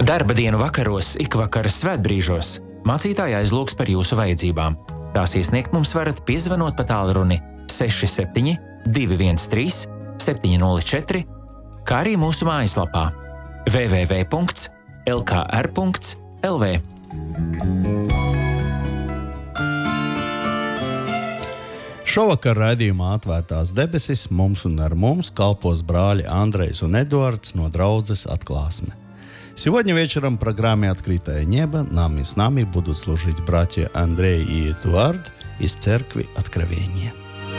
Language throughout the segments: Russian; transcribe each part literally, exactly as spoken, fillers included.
Darba dienu vakaros, ikvakaras svētbrīžos mācītāja aizlūgs par jūsu vajadzībām. Tās iesniegt mums varat piezvanot pa tālruni seši septiņi divi viens trīs septiņi nulle četri, kā arī mūsu mājaslapā w w w punkts l k r punkts l v. Šovakar raidījumā Atvērtās debesis mums un ar mums kalpos брали Андрейс и Эдуард no draudzes Atklāsme. Сегодня вечером в программе «Открытое небо» нам и с нами будут служить братья Андрей и Эдуард из Церкви Откровения.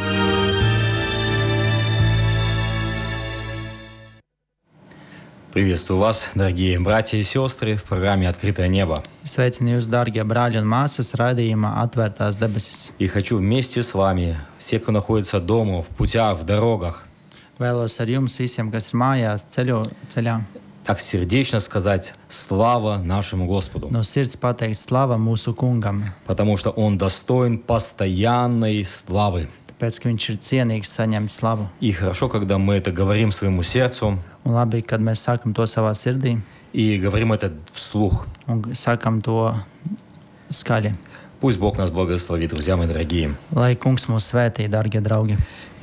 Приветствую вас, дорогие братья и сестры, в программе «Открытое небо». Sveicinu jūs, dārgie brāļi un māsas, raidījumā Atvērtās debesis. И хочу вместе с вами, все, кто находится дома, в путях, в дорогах, Vēlos ar jums visiem, kas ir mājās, ceļo, ceļā, так сердечно сказать «Слава нашему Господу», no sirds pateikt slava mūsu kungam, потому что Он достоин постоянной славы. tāpēc, ka viņš ir cienīgs saņemt slavu. И хорошо, когда мы это говорим своему сердцу Un labi, kad mēs sakam to savā sirdī и говорим это вслух. un sakam to skaļi. Пусть Бог нас благословит, друзья мои дорогие. Lai kungs mūs svētī, dārgie draugi.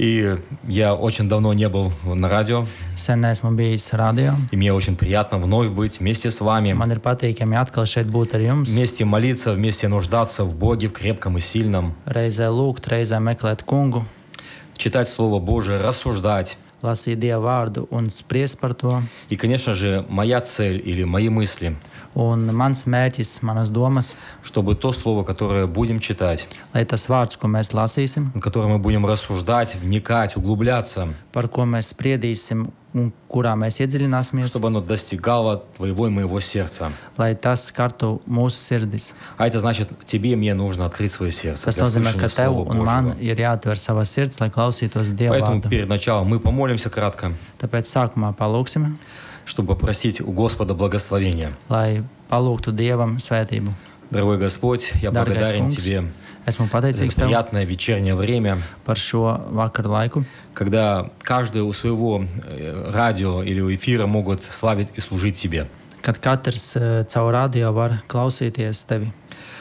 И я очень давно не был на радио, Sen esmu bijis radio. и мне очень приятно вновь быть вместе с вами, Man ir patīkami atkal šeit būt ar jums. вместе молиться, вместе нуждаться в Боге, в крепком и сильном, Reizē lūgt, reizē meklēt kungu, читать Слово Божие, рассуждать. lasīt Dieva vārdu un spriest par to. И, конечно же, моя цель или мои мысли, Un mans mērķis, manas domas, чтобы то Слово, которое будем читать, lai tas vārds, ko mēs lasīsim, над которым мы будем рассуждать, вникать, углубляться, par ko mēs spriedīsim un kurā mēs iedziļināsimies, чтобы оно достигало твоего и моего сердца. lai tas skartu mūsu sirdis. А это значит, тебе и мне нужно открыть свое сердце Tas для nozīmē, слышания ka tev Слова un man Божьего. ir jāatver savā sirds, lai klausītos Dieva Поэтому vārdu. перед началом мы помолимся кратко, Tāpēc sākumā palūksim, чтобы попросить у Господа благословения. lai palūgtu Dievam svētību. Дорогой Господь, я Дорогой благодарен Kungs, Тебе Esmu за pateicīgs это Tev приятное вечернее время, par šo vakaru laiku, когда каждый у своего э, радио или у эфира могут славить и служить Тебе. kad katrs eh, caur radio var klausīties Tevi.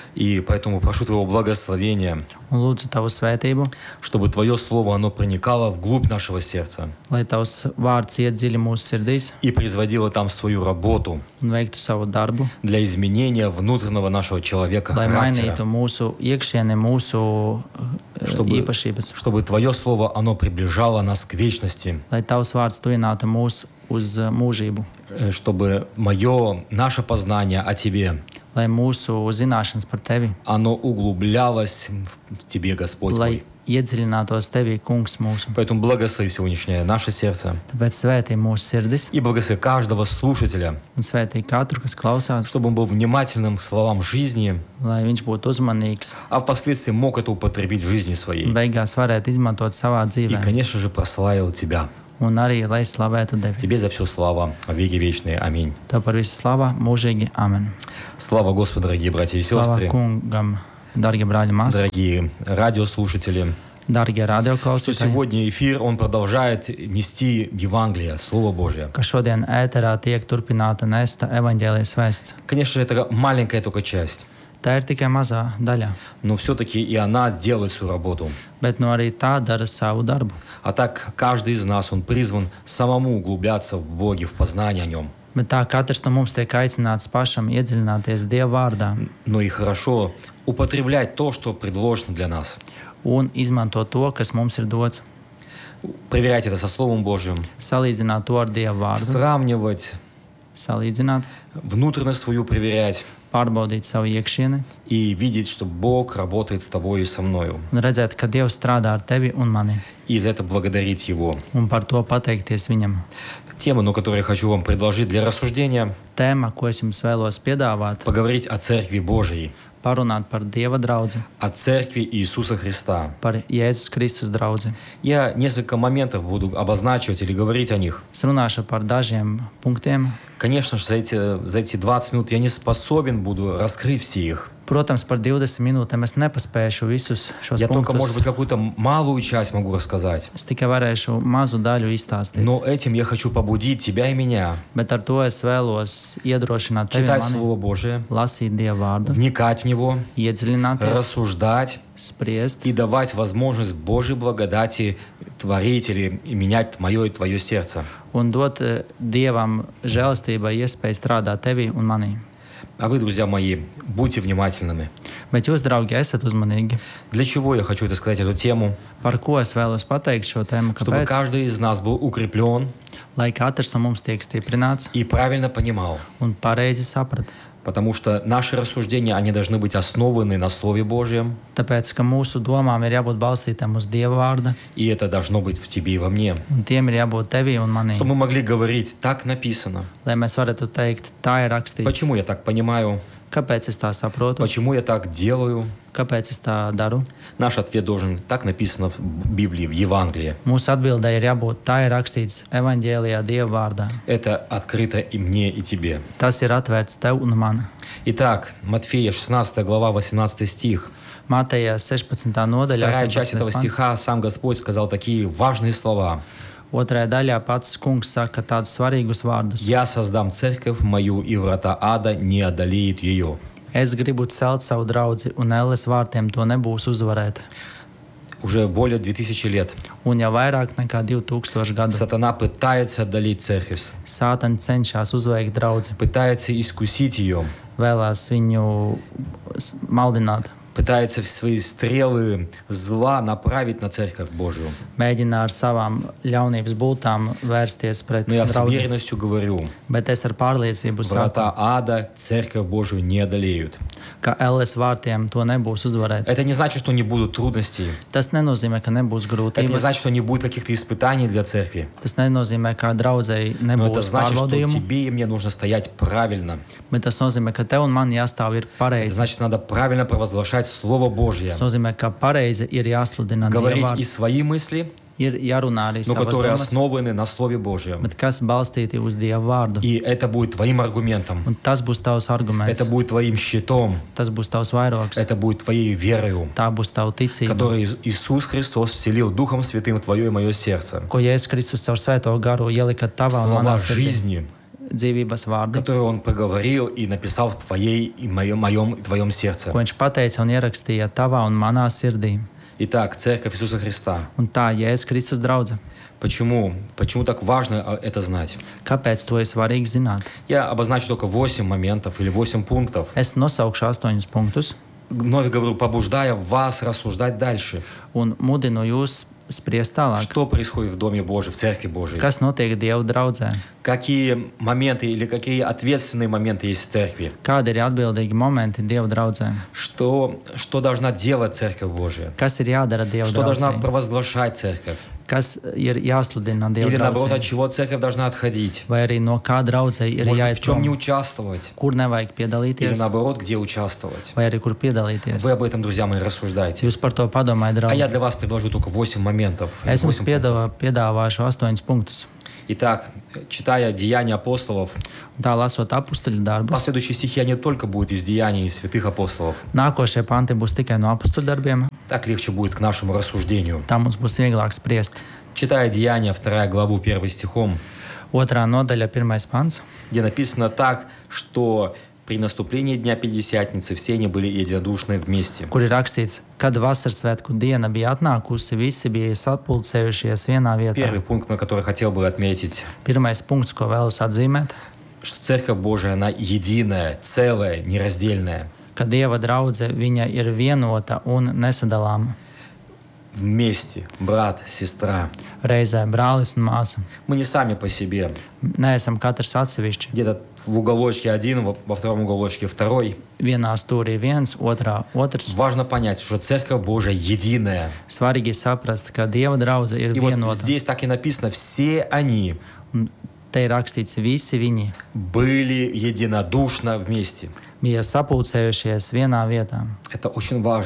И поэтому прошу Твоего благословения, Un lūdzu Tavu svētību, чтобы Твое Слово, оно проникало вглубь нашего сердца lai Tavs vārds iet dziļi mūsu sirdīs и производило там свою работу un veiktu savu darbu, для изменения внутреннего нашего человека, lai mainītu характера, mūsu iekšieni, mūsu eh, Чтобы- īpašības, чтобы Твое Слово, оно приближало нас к вечности, lai Tavs vārds tuvinātu mūs uz eh, mūžību, э, чтобы мое, наше познание о Тебе, lai mūsu zināšanas par Tevi, оно углублялось в Тебе, Господь lai мой. iedziļinātos Tevī, Kungs mūsu. Поэтому благослови сегодняшнее наше сердце Tāpēc svētī mūsu sirdis и благослови каждого слушателя, un svētī katru, kas klausās, чтобы он был внимательным к словам жизни, lai viņš būtu uzmanīgs а впоследствии мог это употребить в жизни un своей. beigās varētu izmantot savā И, dzīvē. конечно же, прославил Тебя. Un arī, lai slavētu Tevi. Тебе за все слава, во веки вечные. Аминь. Tev par visu slavu mūžīgi. Amen. Слава Господу, дорогие братья и Slava сестры, kungam, darbie brāļi, māsas, дорогие радиослушатели, darbie что radioklausītāji, сегодня эфир, он продолжает нести Евангелие, Слово Божие. ka šodien ēterā tiek turpināta nesta evaņģēlijas vēsts. Конечно, это маленькая только часть, Tā ir tikai mazā daļa, но все-таки и она делает свою работу. bet no arī tā dara savu darbu. А так каждый из нас, он призван самому углубляться в Боге, в познание о Нем. Bet tā katrs no mums tiek aicināts pašam iedziļināties Dieva vārdā Но и хорошо употреблять то, что предложено для нас. un izmantot to, kas mums ir dots. Проверять это со Словом Божьим, Salīdzināt to ar Dieva vārdu, сравнивать, salīdzināt, внутренность свою проверять pārbaudīt savu iekšieni и видеть, что Бог работает с тобой и со мною. un redzēt, ka Dievs strādā ar tevi un mani, И за это благодарить Его. un par to pateikties Viņam. Тема, ну, которую я хочу вам предложить для рассуждения, Tēma, ko es jums vēlos piedāvāt, поговорить о Церкви Божьей, parunāt par Dieva draudzi, о Церкви Иисуса Христа. par Jēzus Kristus draudzi. Я несколько моментов буду обозначивать или говорить о них. Es runāšu par dažiem punktiem. Конечно же, за эти, за эти двадцать минут я не способен буду раскрыть все их. Protams, par divdesmit minūtēm es nepaspēšu visus šos Я только, punktus. может быть, какую-то малую часть могу рассказать. Es tikai varēšu mazu daļu izstāstīt. Но этим я хочу побудить тебя и меня. Bet ar to es vēlos iedrošināt tevi un Читать mani Слово Божие, lasīt Dieva vārdu, вникать в него, iedziļināties, рассуждать spriest и давать возможность Божьей благодати творить или менять мое и твое сердце. un dot eh, Dievam žēlastībai iespēju strādāt tevi un manī. А вы, друзья мои, будьте внимательными. Bet jūs, draugi, esat uzmanīgi. Для чего я хочу это сказать, эту тему? Par ko es vēlos pateikt šo tēmu? Чтобы Kāpēc? каждый из нас был укреплен Lai katrs no mums tiek stiprināts и правильно понимал. un pareizi saprat. Потому что наши рассуждения, они должны быть основаны на Слове Божьем. Tāpēc, ka mūsu domām ir jābūt balstītām uz Dieva vārda, И это должно быть в тебе и во мне. un tiem ir jābūt tevī un manī. Чтобы мы могли говорить, так написано. Lai mēs varētu teikt, tā ir rakstīts. Почему я так понимаю? Kāpēc es tā saprotu? Почему я так делаю? Kāpēc es tā daru? Наш ответ должен, так написано в Библии, в Евангелии. Mūsu atbildē ir jābūt, tā ir rakstīts evaņģēlijā Dieva vārdā. Это открыто и мне, и тебе. Tas ir atvērts tev un man. Итак, Матфея шестнадцатая глава, восемнадцатый стих. Mateja sešpadsmitā nodaļā, Вторая часть этого astoņpadsmitais pants. стиха, сам Господь сказал такие важные слова. Otrajā daļā pats kungs saka tādus svarīgus vārdus. «Я создам церковь мою, и врата ада не одолеют ее». Es gribu celt savu draudzi, un elles vārtiem to nebūs uzvarēt. Уже более двух тысяч лет Un jau vairāk nekā divi tūkstoši gadu сатана пытается одолеть церковь, Sātans cenšas uzveikt draudzi, пытается искусить ее, vēlās viņu s- maldināt, пытается свои стрелы зла направить на церковь Божию. mēģina ar savām ļaunības bultām vērsties pret Но я с draudzi. уверенностью говорю, Bet es ar pārliecību saku, врата ада церковь Божию не одолеют. ka elles vārtiem to nebūs uzvarēt. Это не значит, что не будут трудностей. Tas nenozīmē, ka nebūs Это не grūtības. значит, что не будет каких-то испытаний для церкви. Tas nenozīmē, ka draudzēji Но это nebūs значит, что pārbaudījumu, тебе и мне нужно стоять правильно. bet tas nozīmē, ka tev un man jāstāv ir Это pareizi. значит, надо правильно провозглашать Слово Божье. Tas nozīmē, ka pareizi ir jāsludina Dieva Говорить и vārds. свои мысли, Ir jārunā arī но savas которые domas, основаны на Слове Божьем. bet kas balstīti uz Dieva vārdu. И это будет твоим аргументом. Un tas būs tavs arguments, Это будет твоим щитом. tas būs tavs vairogs, Это будет твоей верою, tā būs tava ticība, которую Ис- Иисус Христос вселил Духом Святым в твое и мое сердце. ko Jēzus Kristus caur svēto garu ielika tavā un Слова manā sirdī. жизни, Dzīvības vārdi, которые Он проговорил и написал в твоей и моем, моем и твоем сердце. ko viņš pateica un ierakstīja tavā un manā sirdī. Итак, Церковь Иисуса Христа. Un tā Jēzus Kristus draudze. Почему? Почему так важно а, это знать? Kāpēc to ir svarīgi zināt? Я обозначу только восемь моментов или восемь пунктов. Es nosaukšu astoņus punktus Вновь говорю, побуждая вас рассуждать дальше. un mudinu jūs spriest tālāk. Что происходит в Доме Божьем, в Церкви Божьей? Kas notiek Dieva draudzē? Какие моменты или какие ответственные моменты есть в Церкви? Kādi ir atbildīgi momenti Dieva draudzē? Что, что должна делать Церковь Божья? Kas ir jādara Dieva Что должна draudzē? провозглашать Церковь? Kas ir jāsludina Dieva Или наоборот, от draudzē? чего Церковь должна отходить? Vai arī no kā draudzē ir Может быть, jāiet в чем не prom? участвовать? Kur nevajag Или piedalīties? наоборот, где участвовать? Vai arī kur piedalīties? Вы об этом, друзья мои, рассуждаете. Jūs par to padomājiet, А я draugi. для вас предложу только восемь моментов. Es jums восемь пунктов. piedāvā, piedāvāšu astoņus punktus. Итак, читая Деяния апостолов, Tā lasot apakstuļu darbus, последующие стихи, они только будут из Деяний святых апостолов. nākošie panti būs tikai no apakstuļu darbiem. Так легче будет к нашему рассуждению. Tā mums būs vieglāk spriest. Читая Деяния, вторая главу, первым стихом, Otrā nodaļa, pirmais pants, где написано так, что при наступлении Дня Пятидесятницы все они были единодушны вместе. kur ir rakstīts, kad vasaras svētku diena bija atnākusi, visi bija sapulcējušies vienā vietā. Первый пункт, на который хотел бы отметить, Pirmais punkts, ko vēlos atzīmēt, что Церковь Божия, она единая, целая, нераздельная. ka Dieva draudze viņa ir vienota un nesadalāma. Вместе, брат, сестра. Reizē brālis un māsa. Мы не сами по себе. Neesam katrs atsevišķi. Где-то в уголочке один, во во втором уголочке второй. Vienā stūrī viens, otrā otrs. Важно понять, что Церковь Божия единая. Svarīgi saprast, ka Dieva draudze ir И вот vienota. здесь так и написано, все они Un te ir rakstīts, visi viņi были единодушно вместе. bija sapulcējušies vienā vietā. Это очень важно.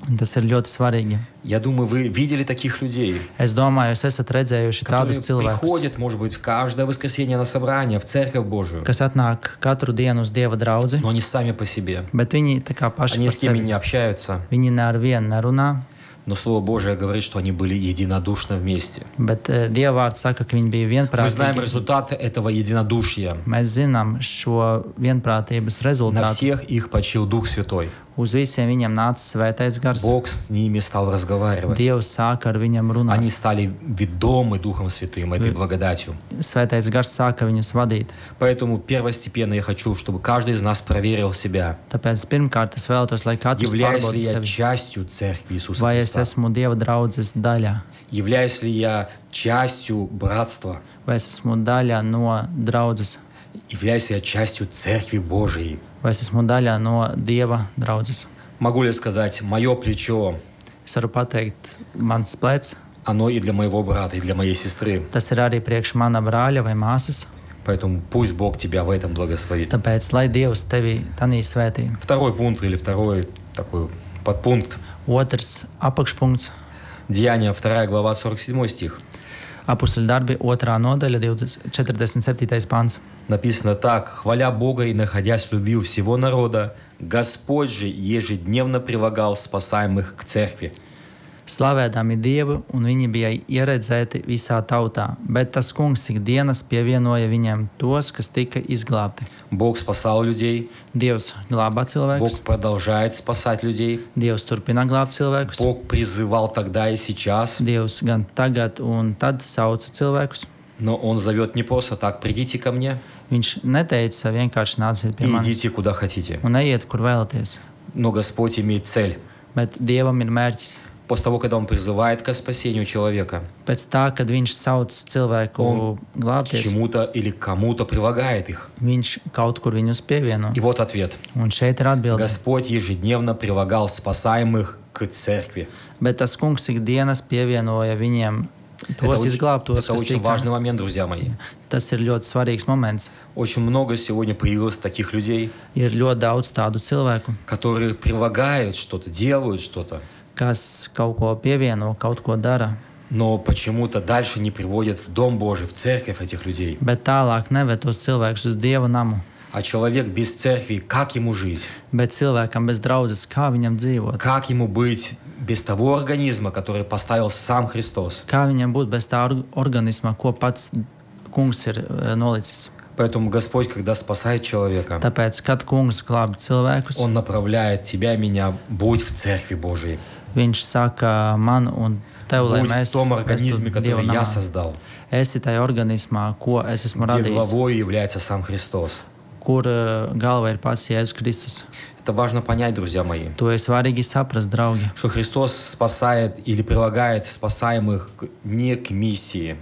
Tas ir ļoti svarīgi. Я думаю, вы видели таких людей, Es domāju, jūs esat redzējuši tādus которые cilvēkus, приходят, может быть, в каждое воскресенье на собрание, в Церковь Божию, kas atnāk katru dienu uz Dieva draudzi, но они сами по себе. bet viņi tā kā paši Они par с кем sevi. не общаются, Viņi ne ar vienu nerunā, но Слово Божие говорит, что они были единодушно vместе. bet uh, Dieva vārds saka, ka viņi bija Мы знаем vienprātīgi. результаты этого единодушия. Mēs zinām šo vienprātības На rezultātu. всех их почил Дух Святой. Uz visiem viņam nāca svētais gars. Бог с ними стал разговаривать. Dievs sāka ar viņam runāt. Они стали ведомы Духом Святым, этой благодатью. Svētais gars sāka viņus vadīt. Поэтому первостепенно я хочу, чтобы каждый из нас проверил себя. Tāpēc pirmkārt es vēlētos, lai katrs Являюсь ли pārbauda я sevi. частью Церкви Иисуса Vai es Христа? esmu Dieva draudzes daļa, Являюсь ли я частью братства? vai es esmu daļa no draudzes, Являюсь ли я частью Церкви Божией? vai es esmu daļa no Dieva draudzes. Могу ли сказать, мое плечо, Es varu pateikt, mans plecs, оно и для моего брата, и для моей сестры. tas ir arī priekš mana brāļa vai māsas. Поэтому пусть Бог тебя в этом благословит. Tāpēc, lai Dievs tevi tanī svētī. Второй пункт или второй такой подпункт. Otrs apakšpunkts. Деяния, вторая глава, сорок седьмой стих. Apustuļu darbi, otrā nodaļa, četrdesmit septītais pants. Написано так: «Хваля Бога и находясь в любви у всего народа, Господь же ежедневно прилагал спасаемых к церкви». Slavēdami Dievu, un viņi bija ieredzēti visā tautā, bet tas kungs ikdienas pievienoja viņiem tos, kas tika izglābti. Бог спасал людей, Dievs glābā cilvēkus, Бог продолжает спасать людей, Dievs turpina glābt cilvēkus, Бог призывал тогда и сейчас, Dievs gan tagad un tad sauca cilvēkus. но Он зовет не просто так: «Придите ко мне Viņš neteica vienkārši nāciet pie и manis идите куда хотите». un ejiet, kur vēlaties, Но Господь имеет цель. bet Dievam ir mērķis. После того, когда Он призывает к спасению человека, Pēc tā, kad viņš sauc cilvēku Un к glābties, чему-то или к кому-то прилагает их. viņš kaut kur viņus pievieno. И вот ответ. Un šeit ir atbilde. Господь ежедневно прилагал спасаемых к церкви. Bet tas kungs ikdienas pievienoja viņiem Это tos очень, izglābtos, это kas очень tika. важный момент, друзья мои. Tas ir ļoti svarīgs moments. Очень много сегодня появилось таких людей, Ir ļoti daudz tādu cilvēku, которые прилагают что-то, делают что-то, kas kaut ko pievieno, kaut ko dara, но почему-то дальше не приводят в Дом Божий, в церковь этих людей. bet tālāk neved tos cilvēkus uz Dieva namu. А человек без церкви, как ему жить? Bet cilvēkam bez draudzes, kā viņam dzīvot? Как ему быть без того организма, который поставил сам Христос? Kā viņam būt bez tā or- organisma, ko pats kungs ir e, nolicis? Поэтому Господь, когда спасает человека, Tāpēc, kad kungs glābj cilvēkus, Он направляет тебя и меня: будь в церкви Божией. viņš saka man un tev, lai Будь mēs в том vestu организме, Dieva который я namā. создал, Esi tajā organismā, ko es esmu где radījis, главой является сам Христос. kur uh, galva ir pats Jēzus Kristus. Это важно понять, друзья мои, To ir svarīgi saprast, draugi, что Христос спасает или прилагает спасаемых к- не к миссии,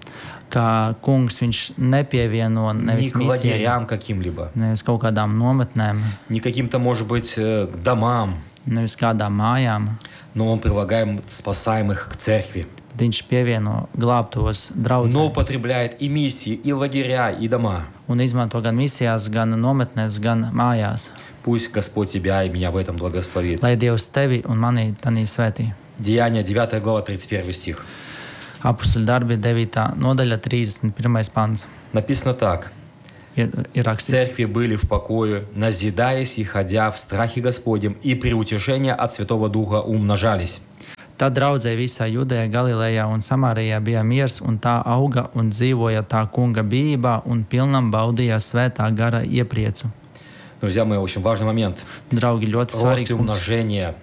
ka kungs viņš nepievieno не nevis к misijai, лагерям каким-либо, nevis kaut kādām nometnēm, не каким-то, может быть, э, к домам, nevis kādām mājām. но Он прилагает спасаемых к церкви. Viņš pievieno glābtos Но draugiem употребляет и миссии, и лагеря, и дома. un izmanto gan misijās, gan nometnēs, gan mājās. Пусть Господь тебя и меня в этом благословит. Lai Dievs tevi un mani tanī svētī. Деяния, девятая глава, тридцать первый стих. Apustuļu darbi devītā nodaļa trīsdesmit pirmais pants. Написано так: Ir, ir «В rakstīts, церкви были в покое, назидаясь и ходя в страхе Господнем, и при утешении от Святого Духа умножались». Tad draudzē visā Judejā, Galilejā un Samārijā bija miers, un tā auga un dzīvoja tā kunga bijībā, un pilnam baudīja svētā gara iepriecu. Друзья мои, очень важный момент. Draugi, ļoti Рост и svarīgs punkts. умножение,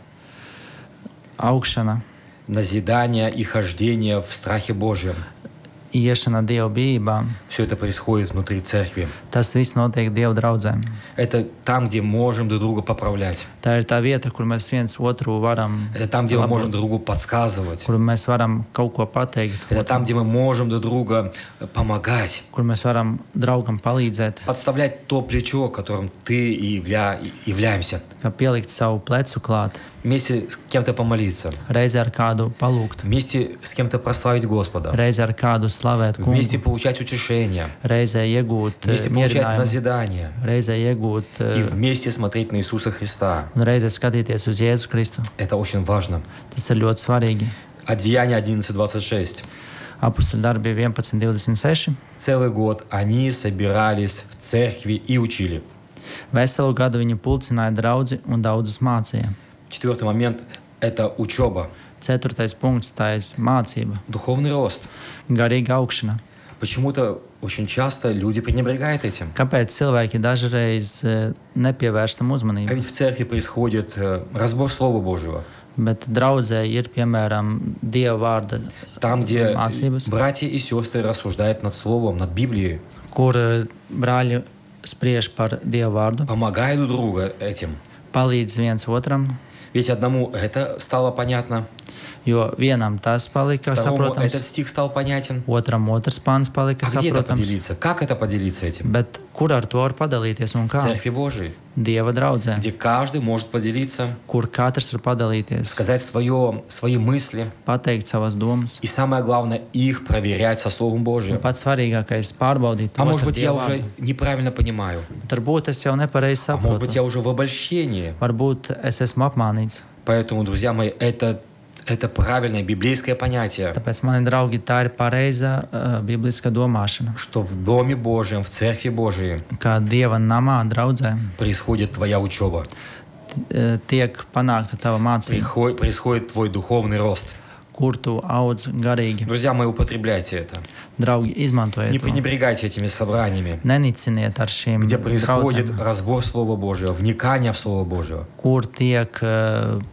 Augšana, назидание и хождение в страхе Божьем. iešana Dieva bijībā, Все это происходит внутри церкви. tas viss notiek Dieva draudzēm. Это там, где можем друг друга поправлять. Tā ir tā vieta, kur mēs viens otru varam Это там, где мы labot, можем друг другу подсказывать. kur mēs varam kaut ko pateikt, Это там, где мы можем друг друга помогать. kur mēs varam draugam palīdzēt, Подставлять то плечо, которым ты и явля... являемся. kā pielikt savu plecu klāt, Вместе с кем-то помолиться. reizē ar kādu palūgt, Вместе с кем-то прославить Господа. reizē ar kādu slavēt вместе kungu, получать утешение, reizē iegūt eh, вместе получать mierinājumu, назидание reizē iegūt и eh, вместе смотреть на Иисуса Христа. un reizē skatīties uz Jēzu Kristu. Это очень важно. Tas ir ļoti svarīgi. От Деяния одиннадцать двадцать шесть. Apustuļu darbi vienpadsmit divdesmit seši. Целый год они собирались в церкви и учили. Veselu gadu viņi pulcināja draudzi un daudzus mācīja. Четвертый момент – это учеба, Ceturtais punkts – tā ir mācība, духовный рост. garīga augšana. Почему-то очень часто люди пренебрегают этим. Kāpēc cilvēki dažreiz eh, nepievērš tam А uzmanību? ведь в церкви происходит э, разбор Слова Божьего. Bet draudzē ir piemēram Dieva vārda Там, где mācības, братья и сестры рассуждают над Словом, над Библией, kur eh, brāļi spriež par Dieva vārdu, помогают друг другу этим. palīdz viens otram, Ведь одному это стало понятно, jo vienam tas palika второму saprotams, этот стих стал понятен. otram otrs pāns palika А где это saprotams. поделиться? Как это поделиться этим? Bet kur ar to var padalīties un В kā? Церкви Божией, Dieva draudzē, где каждый может поделиться, kur katrs var padalīties, сказать свое, свои мысли, pateikt savas domas. и самое главное, их проверять со Словом Un Божьим. pats svarīgākais - pārbaudīt А to может ar быть, я Dieva уже vārdu. неправильно понимаю. Varbūt es jau nepareizi А может быть, saprotu. я уже в обольщении. Varbūt es esmu apmānīts. Поэтому, друзья мои, это, это правильное библейское понятие, Tāpēc, mani draugi, tā ir pareiza uh, bibliska domāšana, что в Доме Божьем, в Церкви Божией kā Dieva namā, draudzē, происходит твоя учеба, t- tiek panākta tava mācība, приход- происходит твой духовный рост. kur tu audz garīgi. Друзья мои, употребляйте это. Draugi, Не izmantojiet to. пренебрегайте этими собраниями, Neniciniet ar šīm где происходит draudzēm, разбор Слова Божьего, вникание в Слово Божьего, kur tiek uh,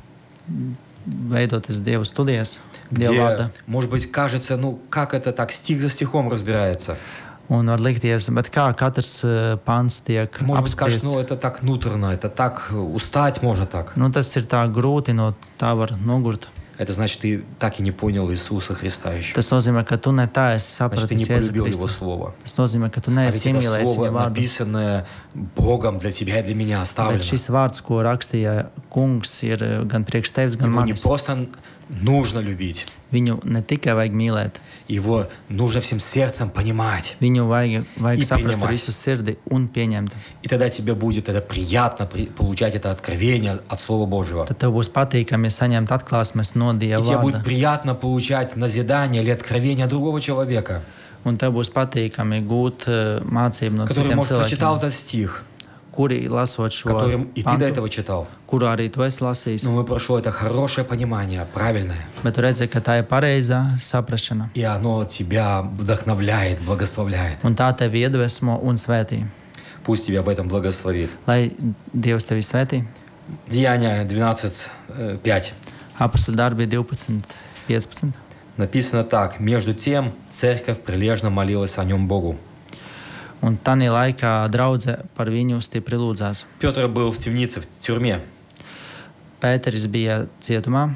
veidotas Dieva studijas, Dieva где, vārda. может быть, кажется, ну как это так, стих за стихом разбирается. Un var likties, bet kā katrs uh, pants tiek Может быть, скажешь, ну apspriests. это так нуторно, это так, устать можно так. Nu, tas ir tā grūti, no tā var nogurt. Это значит, ты так и не понял Иисуса Христа еще. Tas nozīmē, ka tu ne tā esi Значит, ты sapratis не Jēzu полюбил Его Kristu. Слово. Tas nozīmē, ka tu А neesi ведь это iemīlējis Слово, viņa vārdu. написанное Богом для тебя и для меня, Bet оставлено. šis vārds, ko rakstīja kungs, ir uh, gan priekš tevis, gan Его не manis. просто нужно любить, Viņu ne tikai vajag mīlēt, его нужно всем сердцем понимать. viņu vajag, vajag И saprast ar принимать. visu sirdi un pieņemt. И тогда тебе будет это приятно при- получать это откровение от Слова Божьего. Tad tev būs patīkami saņemt atklāsmes no Dieva И тебе будет vārda. приятно получать назидание или откровение другого человека, Un tev būs patīkami gūt uh, mācību no который, citiem может, прочитал cilvēkiem, этот стих, kuri lasot šo которым и ты до pantu, этого читал. kuru arī tu esi lasījis. Но мы прошло это хорошее понимание, правильное. Bet tu redzi, ka tā ir pareizā saprašana. И оно тебя вдохновляет, благословляет. Un tā tevi iedvesmo un svētī. Пусть тебя в этом благословит. Lai Dievs tevi svētī. Деяния двенадцать пять. Apostļu darbi divpadsmit piecpadsmit. Написано так. «Между тем церковь прилежно молилась о нем Богу». Un tanī laikā draudze par viņu stipri lūdzās. Петр был в темнице, в тюрьме. Pēteris bija cietumā.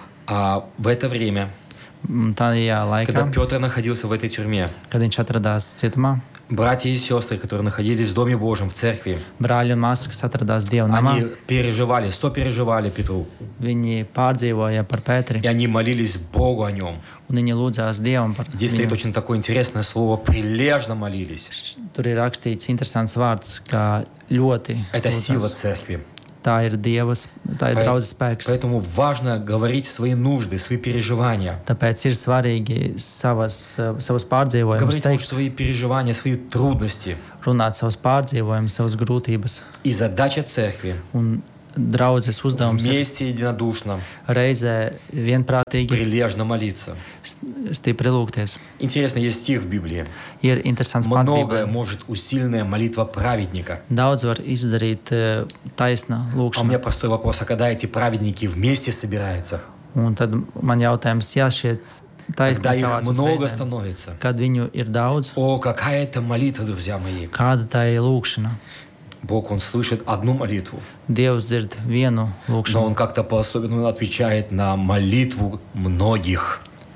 А в это время, Un tajā когда laikā, Петр находился в этой тюрьме, kad viņš atradās cietumā, братья и сестры, которые находились в Доме Божьем, в церкви, brāļi un māsas, kas atradās Dieva namā, они переживали, сопереживали Петру. viņi pārdzīvoja par Pēteri И они молились Богу о нем. un viņi lūdzās Dievam par Здесь стоит viņu. очень такое интересное слово «прилежно молились». Tur ir rakstīts interesants vārds, kā ļoti Это сила lūdzās. церкви. Tā ir Dievas, tā ir По- draudzes spēks. Поэтому важно говорить свои нужды, свои переживания. Tāpēc ir svarīgi savas, savas pārdzīvojumus Говорить может, teikt, свои переживания, свои трудности. runāt savas pārdzīvojumus, savas grūtības. И задача церкви Un draudzes uzdevums ir вместе единодушно, reizē vienprātīgi прилежно молиться. st- stipri lūgties. Интересно, есть стих в Библии. Ir interesants pants Многое Bībelē. может усиленная молитва праведника. Daudz var izdarīt eh, taisna А у меня lūkšana. простой вопрос, а когда эти праведники вместе собираются? Un tad man jautājums, ja šie Когда taisni их savācas много reizē, становится. kad viņu ir daudz, О, какая это молитва, друзья мои. kāda tā ir lūkšana? Бог, Он слышит одну молитву, Dievs dzird vienu но lūkšanu, Он как-то по-особенному отвечает на молитву многих.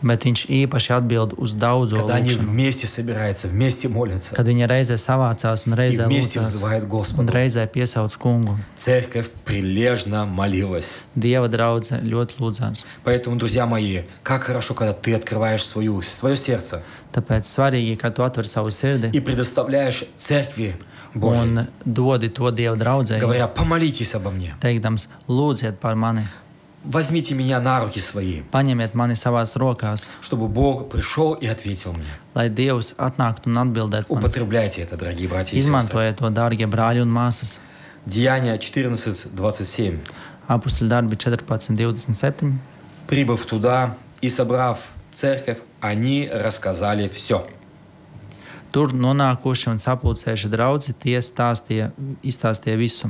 Bet viņš īpaši atbild uz daudzo Когда они lūgšanu. вместе собираются, вместе молятся Kad viņi reizē savācās un и reizē вместе lūdzās взывают un Господу. reizē piesauc kungu. Церковь прилежно молилась. Dieva draudze ļoti lūdzās. Поэтому, друзья мои, как хорошо, когда ты открываешь свою, свое сердце Tāpēc svarīgi, ka tu atver savu sirdi и предоставляешь церкви Божьей, un dodi to Dieva draudzēji, говоря, помолитесь обо мне. teikdams, lūdziet par mani, Возьмите меня на руки свои, paņemiet mani savās rokās, чтобы Бог пришел и ответил мне. lai Dievs atnāktu un atbildētu man. Употребляйте это, дорогие братья и сестры. Izmantojiet to, dārgie brāļi un māsas. Деяния четырнадцать двадцать семь. Apustuļu darbi četrpadsmit divdesmit septiņi. Прибыв туда и собрав церковь, они рассказали все. Tur nonākuši un sapulcējuši draudzi, tie stāstīja, izstāstīja visu.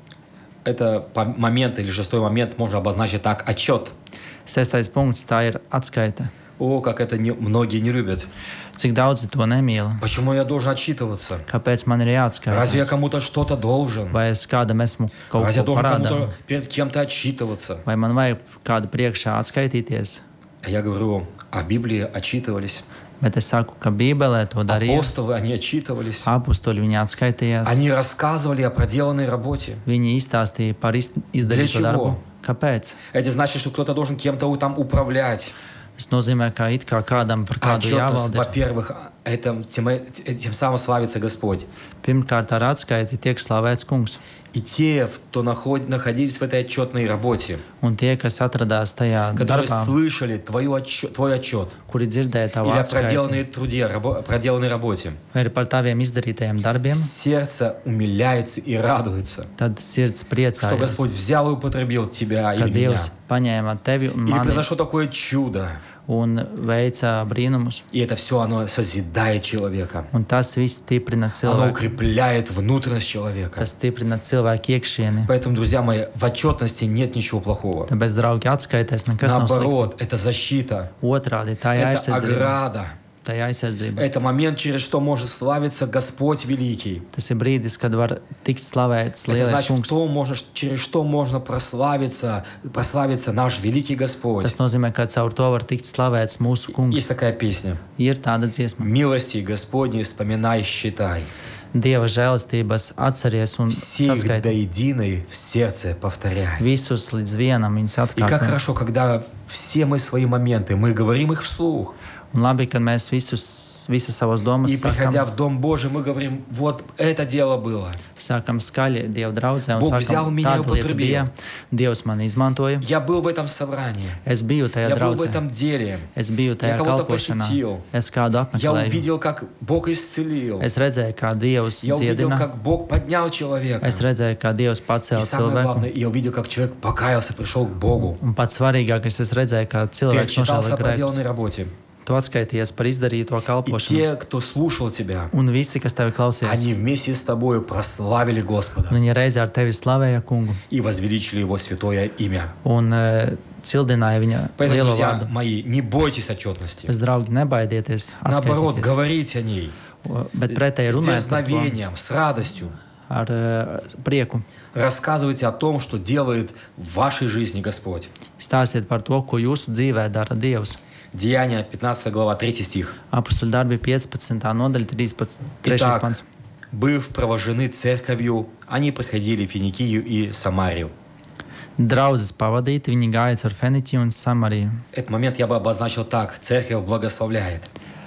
Это по- момент или шестой момент можно обозначить так: отчет. Sestais punkts, tā ir atskaite. О, как это не- многие не любят. Cik daudzi to nemīl? Почему я должен отчитываться? Kāpēc man ir Разве я jāatskaitās? кому-то что-то должен? Vai es kādam esmu kaut Разве я ko должен parādām? кому-то перед кем-то отчитываться? Vai man vajag kādu priekšā atskaitīties? А я говорю, а в Библии отчитывались. Bet es saku, ka Bībelē to darīja. Апостолы, они отчитывались. Apustuļi viņi atskaitījās. Они рассказывали о проделанной работе. Viņi izstāstīja par iz- Для izdarīto чего? darbu. Kāpēc? Это значит, что кто-то должен кем-то там управлять. Tas nozīmē, ka it kā kādam par А kādu отчетность, jāvalda. во-первых, это, тем, тем самым славится Господь. Pirmkārt, ar atskaiti tiek slavēts kungs. И те, кто наход- находились в этой отчетной работе, Un tie, kas atradās tajā которые darbā, слышали твою отчет, твой отчет kuri dzirdēja tavu или о atskaiti, проделанной труде, рабо- проделанной работе, vai ir par taviem izdarītajiem darbiem, сердце умиляется и радуется, tad sirds что priecājas, Господь взял и употребил тебя ka или меня. Dievs paņēma tevi un Или mani произошло такое чудо. un veica brīnumus. И это все, оно созидает человека. Un tas viss stiprina Оно cilvēku. укрепляет внутренность человека. Tas stiprina cilvēku iekšieni. Поэтому, друзья мои, в отчетности нет ничего плохого. Tāpēc, draugi, atskaitēs nekas nav slikts. Наоборот, это защита, Otrādi, tā ir это aizsardzība. ограда. Tā ir aizsardzība. Это момент, через что может славиться Господь Великий. Tas ir brīdis, kad var tikt slavēts Это lielais значит, kungs. что можно, через что можно прославиться, прославиться наш великий Господь. Tas nozīmē, ka caur to var tikt slavēts mūsu kungs. Есть такая песня. Ir tāda dziesma. Милости Господней вспоминай, считай. Dieva žēlastības atceries un Все их до saskaiti единой в сердце повторяй. visus līdz vienam viņus И как atkārtot. хорошо, когда все мы свои моменты, мы говорим их вслух. Un labi, kad mēs visus, visas savas domas И приходя sakam, в Дом Божий, мы говорим, вот это дело было. sākam skaļi Dieva draudzē un Бог взял sakam, меня и tāda lieta употребил. bija. Dievs mani izmantoja. Я был в этом собрании. Es biju tajā Я был в draudzē. этом деле. Es biju tajā Я кого-то kalpošanā. посетил. Es kādu Я apmeklēju. увидел, как Бог исцелил. Es redzēju, kā Dievs Я увидел, dziedina. как Бог поднял человека. Es redzēju, kā Dievs И pacēla самое cilvēku. главное, я увидел, как человек покаялся, пришел к Богу. Un pats svarīgākais, es redzēju, kā Ты cilvēks отчитался nožēloja о проделанной grēkus. работе. Tu atskaities par izdarīto И kalpošanu. те, кто слушал тебя, Un visi, kas tevi klausījās, они вместе с тобой прославили Господа viņi reizē ar tevi slavēja kungu и возвеличили Его святое имя. un uh, cildināja viņa Поэтому, lielo друзья vārdu. мои, не бойтесь отчетности. Es, draugi, nebaidieties Наоборот, atskaitīties, говорите о ней bet pretēji с runājiet par to дерзновением, с радостью. ar uh, prieku. Рассказывайте о том, что делает в вашей жизни Господь. Stāstiet par to, ko jūsu dzīvē dara Dievs. Деяния, пятнадцатая глава, третий стих. Apustuļu darbi piecpadsmitā nodaļa, trīspadsmitais trešais Итак, pants. быв провожены церковью, они проходили Финикию и Самарию. Draudzes pavadīti, viņi gāja ar Feniķiju un Samariju. Этот момент я бы обозначил так. Церковь благословляет.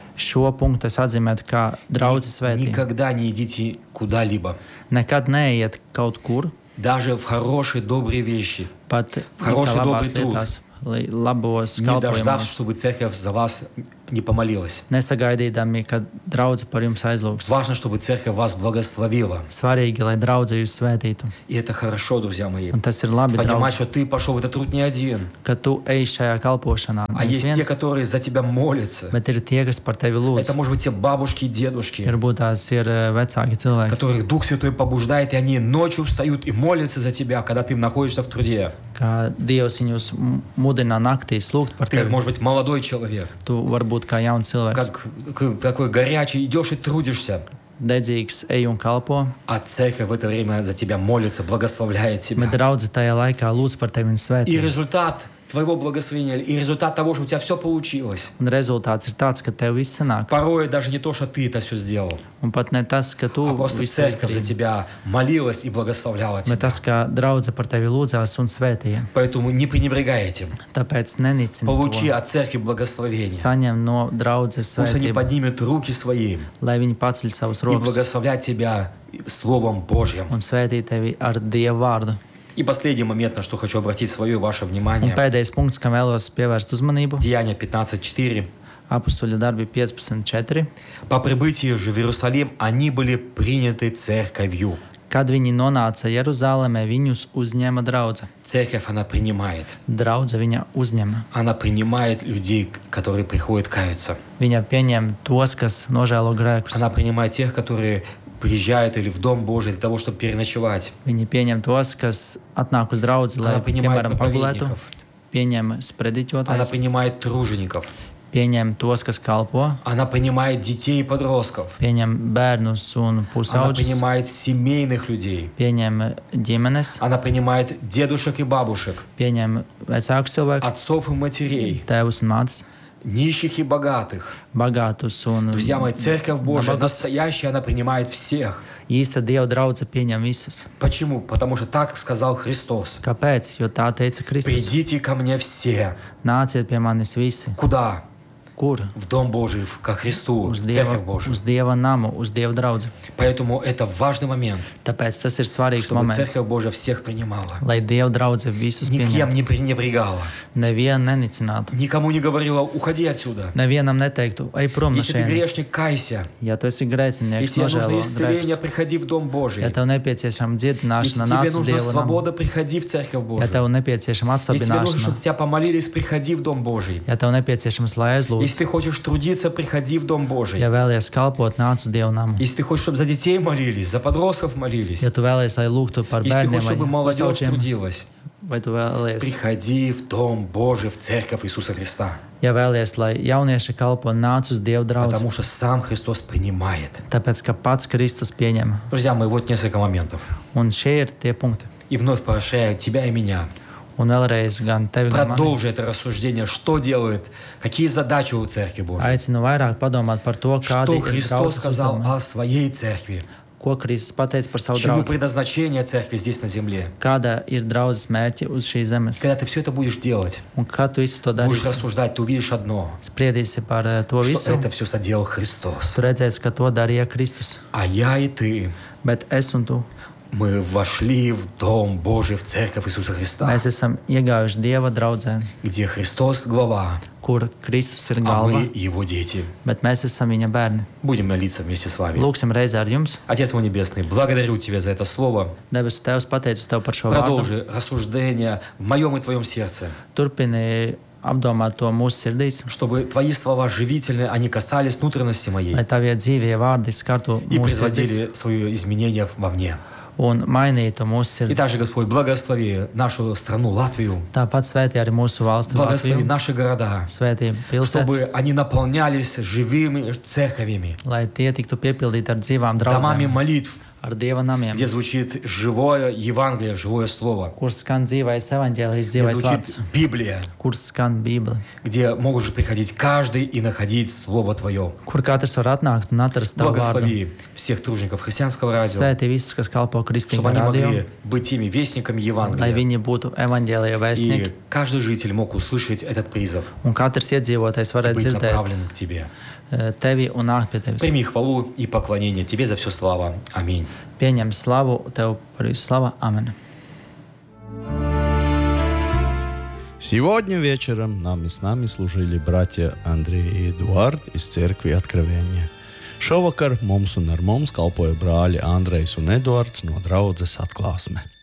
Šo punktu es atzīmētu kā draudzes svētību. Никогда не идите куда-либо. Nekad neiet kaut kur, Даже в хорошие, добрые вещи. pat В хороший, labās добрый труд. lietās, li- labos Не дождавшись, kalpojumos, чтобы церковь за вас не помолилась. nesagaidīdami, kad draudze par jums aizlūgs. Важно, чтобы церковь вас благословила. Svarīgi, lai draudze jūs svētītu. И это хорошо, друзья мои. Un tas ir labi, Понимать, draugi, что ты пошел в этот труд не один. ka tu ej šajā kalpošanā. А Nevis есть те, viens, которые за тебя молятся. bet ir tie, kas par tevi lūdz. Это, может быть, те бабушки и дедушки, Varbūt tās ir eh, vecāki cilvēki, которых Дух Святой побуждает, и они ночью встают и молятся за тебя, когда ты находишься в труде. ka Dievs viņus m- mudina naktī lūgt par Ты, tevi. может быть, молодой человек, Tu vari būt kā jauns cilvēks, как как такой горячий, идешь и трудишься. dedzīgs, ej un kalpo, А церковь в это время за тебя молится, благословляет bet тебя. draudze tajā laikā lūdz par tevi un И svētī. результат твоего благословения и результат того, что у тебя все получилось. Un rezultāts ir tāds, ka tev viss sanāk. Порой даже не то, что ты это все сделал, Un pat ne tas, ka tu а просто visu церковь за izdarīji, тебя молилась и благословляла bet тебя. tas, ka draudze par tevi lūdzās un svētīja. Поэтому не пренебрегай этим. Tāpēc nenicini Получи to. от церкви благословение. Saņem no draudzes Пусть они svētību, поднимут руки свои lai viņi paceļ savus и rokas благословлят тебя Словом Божьим. un svētī tevi ar Dievu vārdu. И последний момент, на что хочу обратить свое и ваше Un внимание. pēdējais punkts, kam vēlos pievērst uzmanību, Деяния пятнадцать четыре. Apustuļu darbi piecpadsmit četri. По прибытии же в Иерусалим они были приняты церковью. Kad viņi nonāca Jeruzālēmē, viņus uzņēma draudze. Церковь, она принимает. Draudze viņa uzņem. Она принимает людей, которые приходят каяться. Viņa pieņem tos, kas nožēlo grēkus. Она принимает тех, которые приезжают или в Дом Божий для того, чтобы переночевать. Viņi pieņem tos, kas atnāk uz draudzi, lai, Она принимает piemēram, pagulētu. проповедников. Pieņem Она sprediķotājus, принимает тружеников. pieņem tos, kas kalpo, Она принимает детей и подростков. pieņem bērnus un Она pusauģus, принимает семейных людей. pieņem ģimenes, Она принимает дедушек и бабушек, pieņem vecākus cilvēkus, отцов и матерей, tēvus un mātes, нищих и богатых. bagātus un Друзья мои, Церковь Божия, nabagus. настоящая, она принимает всех. Īsta Dieva draudze pieņem visus. Почему? Потому что так сказал Христос. Kāpēc? Jo tā teica Kristus. Придите ко мне все. Nāciet pie manis visi. Куда? Kur? В Дом Божий, ко Христу, Uz в Dieva, Церковь Божию. uz Dieva namu, uz Dieva draudzi. Поэтому это важный момент, Tāpēc tas ir svarīgs чтобы moments, Церковь Божия всех принимала. lai Dieva draudze visus Никем pieņemtu. не пренебрегала. Nevienu nenicinātu. Никому не говорила, уходи отсюда. Nevienam neteiktu, ej prom no Если ты šejienes. грешник, кайся. Ja tu esi grēcinieks, Если тебе нужно nožēlo исцеление, grēkus. приходи в Дом Божий. Ja tev nepieciešama Если dziedināšana, тебе nāc uz нужна Dieva namu. свобода, приходи в Церковь Ja Божию. tev nepieciešama Если тебе нужно, atsabināšana, чтобы тебя помолились, приходи в Дом Божий. ja tev nepieciešams, lai Если aizlūdz, ты хочешь трудиться, приходи в Дом Божий. ja vēlies kalpot, nāc uz Dieva namu. Если ты хочешь, чтобы за детей молились, за подростков молились, Ja tu vēlies, lai lūgtu par если ты bērniem хочешь, vai чтобы молодежь pusauģiem, трудилась, vai tu vēlies, приходи в Дом Божий, в Церковь Иисуса Христа. ja vēlies, lai jaunieši kalpo, nāc uz Dieva draudzi. Потому что сам Христос принимает. Tāpēc, ka pats Kristus pieņem. Друзья мои, вот несколько моментов. Un šie ir tie punkti. И вновь поощряю тебя и меня. Un vēlreiz gan tevi, gan mani Продолжи это рассуждение, что делает, какие задачи у Церкви Божьей. aicinu vairāk padomāt par to, kādi Что ir Христос draudzes сказал uzdevumi, о своей Церкви. ko Kristus pateica par savu Чему draugu, предназначение Церкви здесь на земле. kāda ir draudzes mērķi uz šīs zemes. Когда ты все это будешь делать, Un kā tu visu to будешь darīsi, рассуждать, ты увидишь одно, spriedīsi par eh, to что visu, это все соделал Христос. tu redzēsi, ka to darīja Kristus. А я и ты, Bet es un tu, мы вошли в Дом Божий, в Церковь Иисуса Христа, mēs esam iegājuši Dieva draudzē, где Христос глава, kur Kristus ir а galva, мы Его дети. bet mēs esam viņa bērni. Будем молиться вместе с вами. Lūksim reizē ar jums. Отец мой Небесный, благодарю Тебя за это слово. Debesu Tēvs, pateicos Tev par šo vārdu. Продолжи рассуждение в моем и Твоем сердце, Turpini apdomāt to mūsu sirdīs, чтобы Твои слова живительные, они касались внутренности моей lai Tavie dzīvie vārdi skartu и mūsu sirdīs производили свое изменение во мне. un mainītu mūsu И sirdīs. также, Господь, благослови нашу страну Латвию, Tāpat svētī arī mūsu valsti благослови Latviju, наши города, svētī чтобы pilsētas, они наполнялись живыми церковями, lai tie tiktu piepildīti ar dzīvām домами draudzēm, молитв, ar Dieva namiem, где звучит живое Евангелие, живое Слово, kur skan dzīvais evaņģēlijs, где dzīvais звучит vārds, Библия, kur skan Bībele, где могут же приходить каждый и находить Слово Твое. kur katrs var atnākt un atrast Tavu vārdu. Благослови всех тружеников христианского радио, Svētī visus, kas kalpo чтобы kristīgā они radio, могли быть теми вестниками lai Евангелия, viņi būtu evaņģēlija vēstnieki, и каждый житель мог услышать этот призыв un katrs iedzīvotājs и varētu быть dzirdēt направленным к Тебе. eh, Tevi un nākt pie Tevis. Прими хвалу и поклонение Тебе за все слава. Аминь. Pieņem slavu Tev par visu slavu. Amen. Сегодня вечером нам и с нами служили братья Андрей и Эдуард из Церкви Откровения. Šovakar mums un ar mums kalpoja brāļi Andrejs un Eduards no draudzes Atklāsme.